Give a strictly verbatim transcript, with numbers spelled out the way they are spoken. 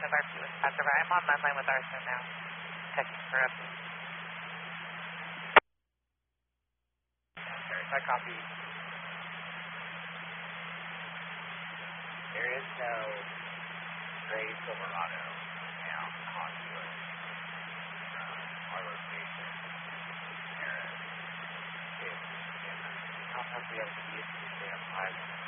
of R P with Pastor. I'm on my line with Arthur now. Checking for updates. I copy. There is no gray Silverado down Hollywood from our location. There is. I'll have the F D S to stay on five.